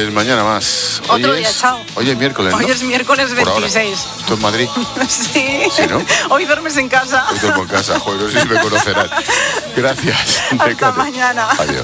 Pues mañana más. Otro día, chao. Hoy es miércoles, ¿no? Hoy es miércoles 26. ¿Esto es Madrid? Sí. ¿Sí, no? Hoy duermes en casa. Hoy duermo en casa. Joder, no sé si me conocerán. Gracias. Hasta mañana. Adiós.